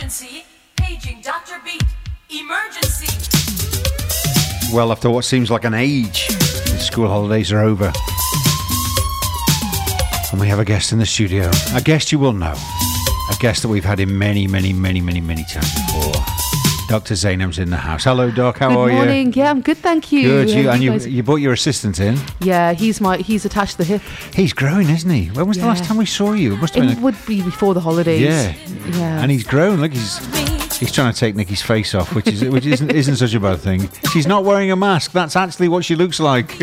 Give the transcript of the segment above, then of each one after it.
Emergency. Paging Dr. Beat. Emergency. Well, after what seems like an age, the school holidays are over. And we have a guest in the studio. A guest you will know. A guest that we've had in many times before. Dr. Zainab's in the house. Hello, Doc. How are you? Good morning. Yeah, I'm good, thank you. Good. You brought your assistant in. Yeah, he's attached to the hip. He's growing, isn't he? When was the last time we saw you? It would be before the holidays. Yeah. Yeah. And he's grown. Look, he's trying to take Nikki's face off, which isn't such a bad thing. She's not wearing a mask. That's actually what she looks like.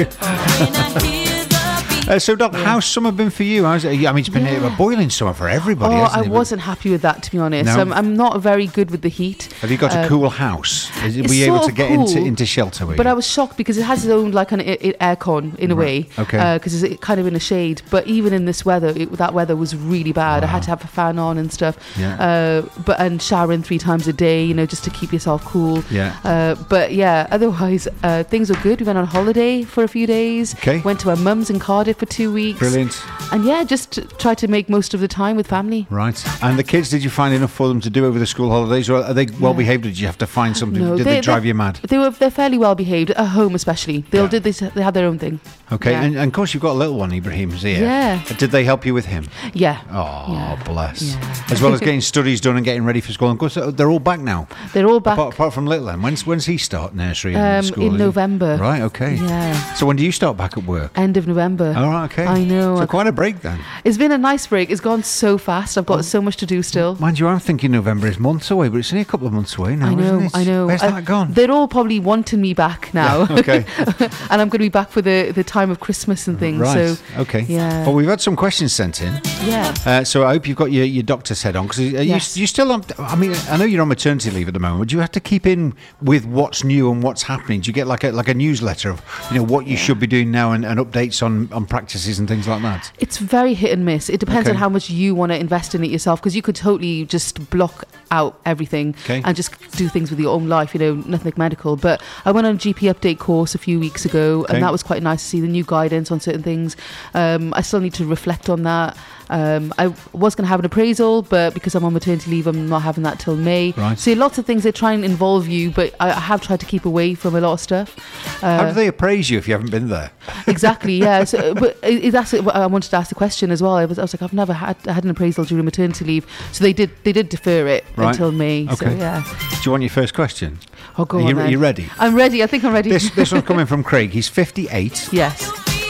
So, Doc, how's summer been for you? How's it? I mean, it's been a boiling summer for everybody, hasn't it? I wasn't happy with that, to be honest. No? I'm not very good with the heat. Have you got a cool house? Were you able to get into shelter? But I was shocked because it has its own like an aircon in a way. Okay. Because it's kind of in a shade. But even in this weather, that weather was really bad. Wow. I had to have a fan on and stuff. Yeah. And showering 3 times a day, just to keep yourself cool. Yeah. But yeah, otherwise things were good. We went on holiday for a few days. Okay. Went to our mum's in Cardiff for 2 weeks. Brilliant. And yeah, just try to make most of the time with family. Right. And the kids, did you find enough for them to do over the school holidays, or are they well behaved? Or did you have to find something? No, did they drive you mad? They're fairly well behaved at home, especially. They had their own thing. Okay. Yeah. And of course you've got a little one, Ibrahim's here. Yeah. Did they help you with him? Yeah. Oh, yeah. Bless. Yeah. As well as getting studies done and getting ready for school. And of course they're all back now. They're all back. Apart from little then. When's he start nursery and school? In November. Right. Okay. Yeah. So when do you start back at work? End of November. All right. Okay. I know. So quite a break then. It's been a nice break. It's gone so fast. I've got so much to do still. Mind you, I'm thinking November is months away, but it's only a couple of months away now, isn't it? I know. Where's that gone? They're all probably wanting me back now. Yeah, okay. And I'm going to be back for the time of Christmas and things. Right. So, okay. Yeah. Well, we've had some questions sent in. Yeah. So I hope you've got your doctor's head on, because you still on. I mean, I know you're on maternity leave at the moment. Do you have to keep in with what's new and what's happening? Do you get like a newsletter of what you should be doing now and updates on practices and things like that? It's very hit and miss. It depends on how much you want to invest in it yourself, because you could totally just block out everything and just do things with your own life, nothing medical. But I went on a GP update course a few weeks ago, and that was quite nice to see the new guidance on certain things. I still need to reflect on that. I was going to have an appraisal, but because I'm on maternity leave, I'm not having that till May. Right. So lots of things that try and involve you, but I have tried to keep away from a lot of stuff. How do they appraise you if you haven't been there? Exactly, yeah. So, but that's what I wanted to ask the question as well. I was like, I've never had an appraisal during maternity leave, so they did defer it until May. Okay. So, yeah. Do you want your first question? Oh, go on. Are you ready? I'm ready. I think I'm ready. This one's coming from Craig. He's 58. Yes.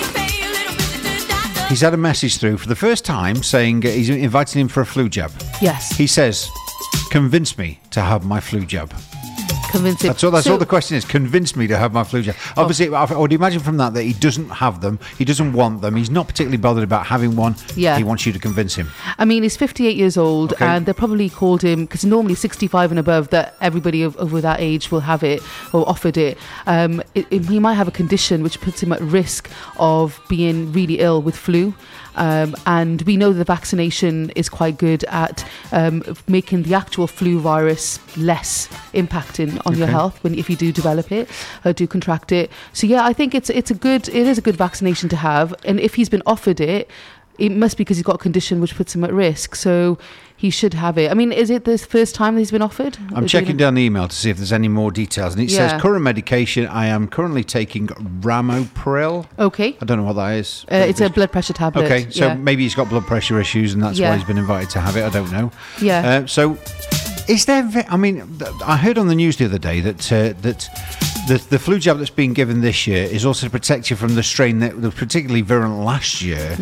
He's had a message through for the first time saying he's inviting him for a flu jab. Yes. He says, convince me to have my flu jab. Convince him. That's all the question is. Convince me to have my flu jab. Obviously, I would imagine from that he doesn't have them. He doesn't want them. He's not particularly bothered about having one. Yeah. He wants you to convince him. I mean, he's 58 years old, and they probably called him, because normally 65 and above, that everybody over that age will have it or offered it. He might have a condition which puts him at risk of being really ill with flu. And we know that the vaccination is quite good at making the actual flu virus less impacting on your health if you do develop it or do contract it. So yeah, I think it is a good vaccination to have. And if he's been offered it, it must be because he's got a condition which puts him at risk. So he should have it. I mean, is it the first time that he's been offered? I'm checking down the email to see if there's any more details. And it says, current medication, I am currently taking Ramipril. Okay. I don't know what that is. It's a blood pressure tablet. Okay, so maybe he's got blood pressure issues and that's why he's been invited to have it. I don't know. Yeah. So is there... I mean, I heard on the news the other day that the flu jab that's been given this year is also to protect you from the strain that was particularly virulent last year.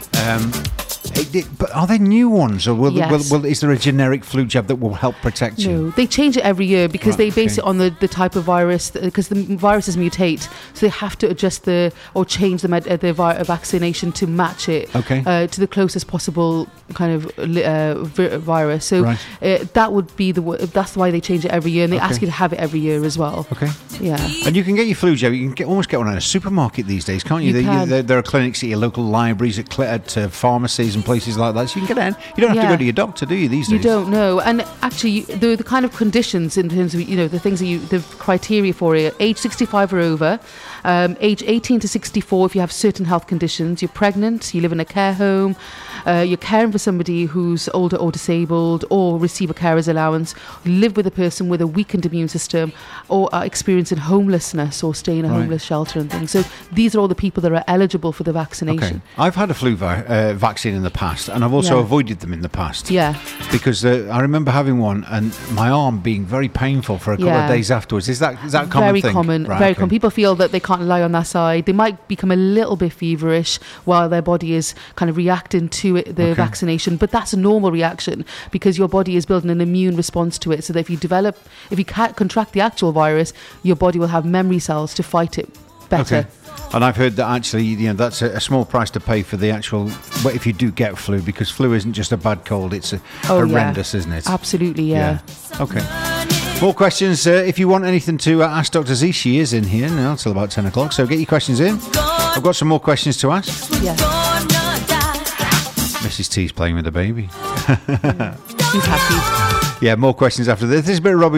But are there new ones, or is there a generic flu jab that will help protect you? No, they change it every year because they base it on the type of virus, because the viruses mutate, so they have to adjust change the vaccination to match it to the closest possible kind of virus. So that would be that's why they change it every year, and they ask you to have it every year as well. Okay. Yeah. And you can get your flu jab. You can almost get one at a supermarket these days, can't you? You can. There are clinics at your local libraries, at pharmacies. holidays and places like that. So you can get in. You don't have to go to your doctor, do you, these days? You don't know. And actually, the kind of conditions in terms of, the things that the criteria for it, age 65 or over, age 18 to 64 if you have certain health conditions, you're pregnant, you live in a care home, you're caring for somebody who's older or disabled, or receive a carer's allowance, live with a person with a weakened immune system, or are experiencing homelessness or stay in a homeless shelter and things. So these are all the people that are eligible for the vaccination. Okay. I've had a flu vaccine in the past, and I've also avoided them in the past. Yeah. Because I remember having one and my arm being very painful for a couple of days afterwards. Is that a common very thing? Common, right, very common. People feel that they can't lie on their side. They might become a little bit feverish while their body is kind of reacting to it, the vaccination, but that's a normal reaction because your body is building an immune response to it, so that if you can't contract the actual virus, your body will have memory cells to fight it better. Okay. And I've heard that actually, that's a small price to pay for the actual, if you do get flu, because flu isn't just a bad cold, it's horrendous, isn't it? Absolutely, yeah. Okay. More questions. If you want anything to ask Dr. Z, she is in here now till about 10 o'clock, so get your questions in. I've got some more questions to ask. Yeah. Mrs. T's playing with the baby. He's happy. Yeah, more questions after this. This is a bit of Robbie